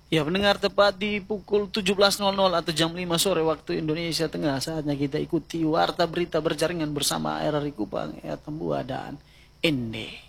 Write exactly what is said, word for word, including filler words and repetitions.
Ya, pendengar, tepat di pukul tujuh belas nol nol atau jam lima sore waktu Indonesia Tengah, saatnya kita ikuti Warta Berita Berjaringan bersama R R I Kupang, ya Tambua dan Ende.